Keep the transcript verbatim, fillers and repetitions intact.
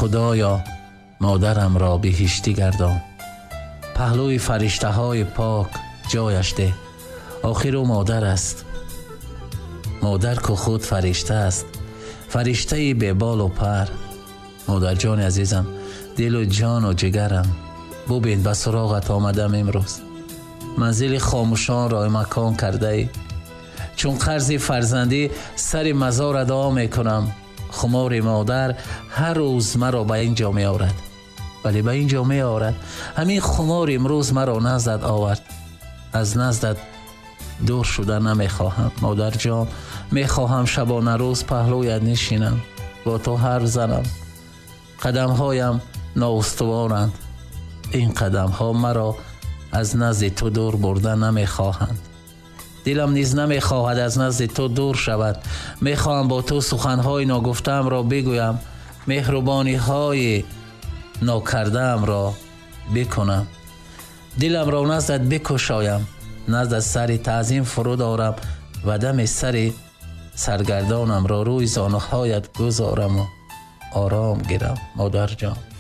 خدایا مادرم را بهشتی گردان. پهلوی فرشته های پاک جایش ده، آخر او مادر است. مادر که خود فرشته است، فرشته به بال و پر. مادر جان عزیزم، دل و جان و جگرم، ببین به سراغت آمدم امروز. منزل خاموشان را مکان کرده ای، چون قرض فرزندی سر مزار ادا می کنم. خمار مادر هر روز مرا به اینجا می آورد، ولی به اینجا می آورد. همین خمار امروز مرا نزدت آورد. از نزدت دور شده نمی خواهم مادر جان. می خواهم شبانه روز پهلویت نشینم، با تو حرف زنم. قدم هایم نااستوارند، این قدم ها مرا از نزد تو دور برده نمی خواهند. دلم نیز نمی خواهد از نزد تو دور شود. می خواهم با تو سخنهای ناگفتم را بگویم، مهربانی های ناکردم را بکنم. دلم را نزدت بکشایم، نزد سر تعظیم فرود آرم و دم سر سرگردانم را روی زانوهایت گذارم و آرام گیرم مادر جان.